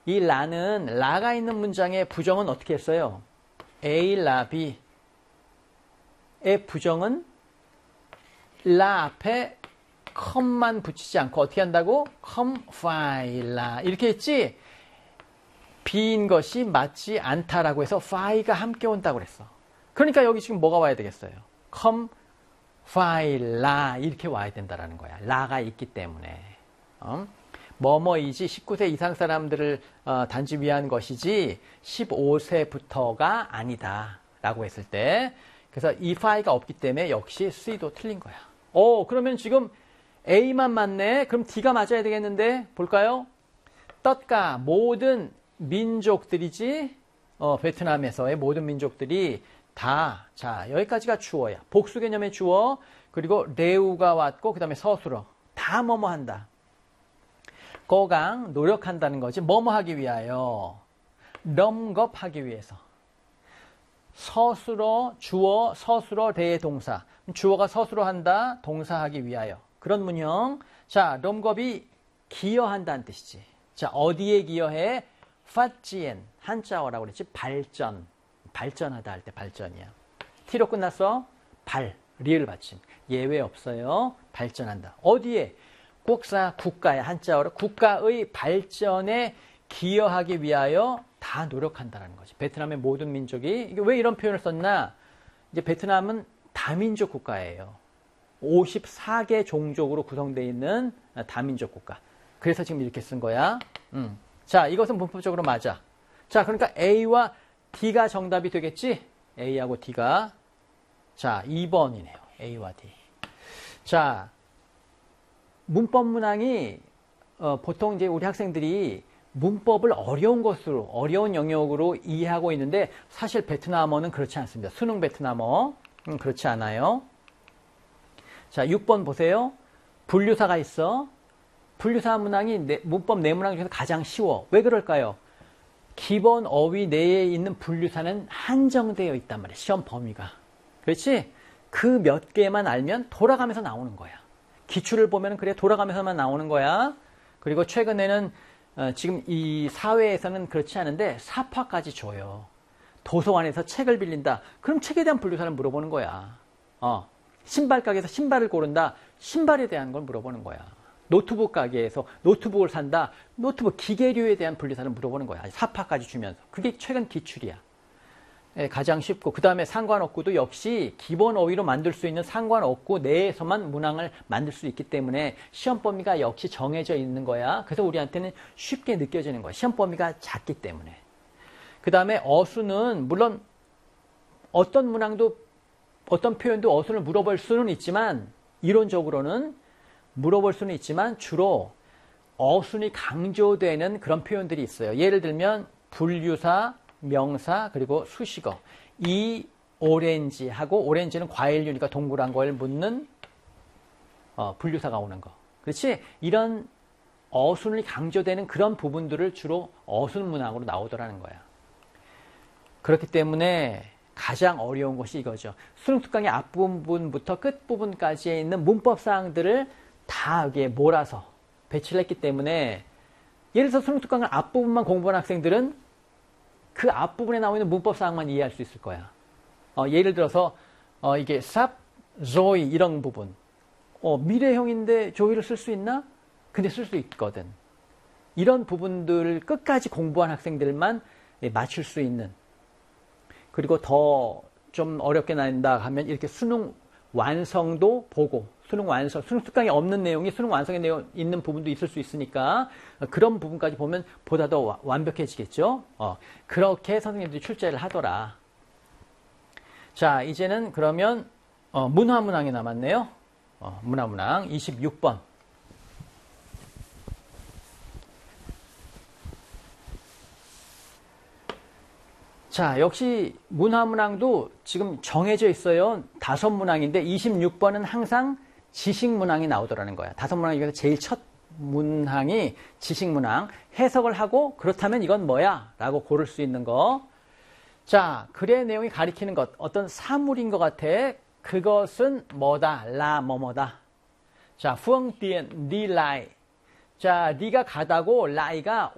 이 라는 라가 있는 문장의 부정은 어떻게 했어요? A, 라, B의 부정은 라 앞에 come만 붙이지 않고 어떻게 한다고? come, file, 라 이렇게 했지 B인 것이 맞지 않다라고 해서 fi가 함께 온다고 그랬어. 그러니까 여기 지금 뭐가 와야 되겠어요? come, file, 라 이렇게 와야 된다라는 거야. 라가 있기 때문에. 뭐뭐이지 19세 이상 사람들을 단지 위한 것이지 15세부터가 아니다 라고 했을 때 그래서 이 fi가 없기 때문에 역시 C도 틀린 거야. 그러면 지금 A만 맞네. 그럼 D가 맞아야 되겠는데 볼까요? 떳가 모든 민족들이지 베트남에서의 모든 민족들이 다 자 여기까지가 주어야. 복수 개념의 주어 그리고 레우가 왔고 그 다음에 서술어 다 뭐뭐 한다. 거강 노력한다는 거지. 뭐뭐 하기 위하여 럼겁하기 위해서 서술어 주어 서술어 대동사 주어가 서술어 한다 동사하기 위하여 그런 문형. 자 럼겁이 기여한다는 뜻이지. 자 어디에 기여해? 파찌엔 한자어라고 그랬지. 발전하다 할 때 발전이야. T로 끝났어. 리을 받침 예외 없어요. 발전한다. 어디에? 국가의 한자어로 국가의 발전에 기여하기 위하여 다 노력한다는 거지. 베트남의 모든 민족이 이게 왜 이런 표현을 썼나? 이제 베트남은 다민족 국가예요. 54개 종족으로 구성되어 있는 다민족 국가. 그래서 지금 이렇게 쓴 거야. 자, 이것은 문법적으로 맞아. 자, 그러니까 A와 D가 정답이 되겠지? A하고 D가. 자, 2번이네요. A와 D. 자, 문법 문항이 보통 이제 우리 학생들이 문법을 어려운 영역으로 이해하고 있는데 사실 베트남어는 그렇지 않습니다. 수능 베트남어 그렇지 않아요. 자, 6번 보세요. 분류사가 있어. 분류사 문항이 문법 네 문항 중에서 가장 쉬워. 왜 그럴까요? 기본 어휘 내에 있는 분류사는 한정되어 있단 말이야. 시험 범위가. 그렇지? 그 몇 개만 알면 돌아가면서 나오는 거야. 기출을 보면 그래 돌아가면서만 나오는 거야. 그리고 최근에는 지금 이 사회에서는 그렇지 않은데 사파까지 줘요. 도서관에서 책을 빌린다. 그럼 책에 대한 분류사를 물어보는 거야. 신발 가게에서 신발을 고른다. 신발에 대한 걸 물어보는 거야. 노트북 가게에서 노트북을 산다. 노트북 기계류에 대한 분류사를 물어보는 거야. 사파까지 주면서. 그게 최근 기출이야. 가장 쉽고 그 다음에 상관어구도 역시 기본 어휘로 만들 수 있는 상관어구 내에서만 문항을 만들 수 있기 때문에 시험 범위가 역시 정해져 있는 거야. 그래서 우리한테는 쉽게 느껴지는 거야. 시험 범위가 작기 때문에. 그 다음에 어수는 물론 어떤 문항도 어떤 표현도 어순을 물어볼 수는 있지만 이론적으로는 물어볼 수는 있지만 주로 어순이 강조되는 그런 표현들이 있어요. 예를 들면 분류사, 명사 그리고 수식어. 이 오렌지하고 오렌지는 과일류니까 동그란 걸 묻는 분류사가 오는 거. 그렇지? 이런 어순이 강조되는 그런 부분들을 주로 어순 문항으로 나오더라는 거야. 그렇기 때문에 가장 어려운 것이 이거죠. 수능 특강의 앞부분부터 끝부분까지에 있는 문법 사항들을 다 여기에 몰아서 배치를 했기 때문에 예를 들어서 수능 특강을 앞부분만 공부한 학생들은 그 앞부분에 나와 있는 문법 사항만 이해할 수 있을 거야. 예를 들어서 이게 삽, 조이 이런 부분. 미래형인데 조이를 쓸 수 있나? 근데 쓸 수 있거든. 이런 부분들을 끝까지 공부한 학생들만 맞출 수 있는. 그리고 더 좀 어렵게 나온다 하면 이렇게 수능 완성도 보고 수능 특강에 없는 내용이 수능 완성에 있는 부분도 있을 수 있으니까 그런 부분까지 보면 보다 더 완벽해지겠죠. 그렇게 선생님들이 출제를 하더라. 자, 이제는 그러면 문화문항이 남았네요. 문화문항 26번. 자, 역시 문화문항도 지금 정해져 있어요. 5문항인데 26번은 항상 지식문항이 나오더라는 거야. 5문항 중에서 제일 첫 문항이 지식문항. 해석을 하고 그렇다면 이건 뭐야? 라고 고를 수 있는 거. 자, 글의 내용이 가리키는 것. 어떤 사물인 것 같아. 그것은 뭐다? 라 뭐뭐다. 자, phương tiện đi lại. 자, 네가 가다고 라이가